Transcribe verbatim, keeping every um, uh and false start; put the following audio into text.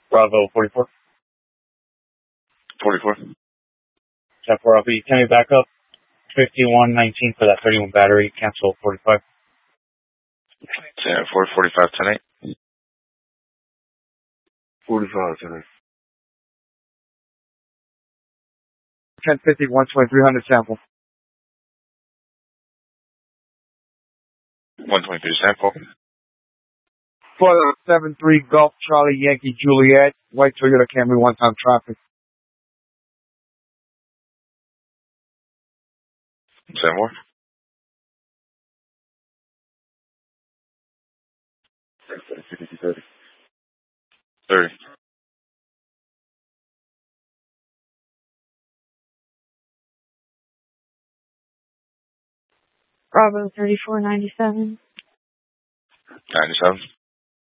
Bravo forty-four. forty-four. Chef four, I'll be coming back up. fifty-one nineteen for that thirty-one battery. Cancel forty-five. ten four, forty-five, ten eight. forty-five, ten eight. ten fifty, one twenty-three hundred sample. one twenty-three sample. four seven three Golf Charlie Yankee Juliet. White Toyota Camry, one-time traffic. Seven more. thirty. thirty. Bravo thirty-four ninety-seven. ninety-seven.